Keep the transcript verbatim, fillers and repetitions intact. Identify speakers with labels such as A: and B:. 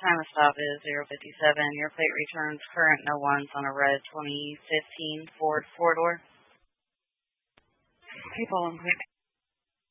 A: Time of stop is zero fifty-seven. Your plate returns current no ones on a red twenty fifteen Ford four-door.
B: People,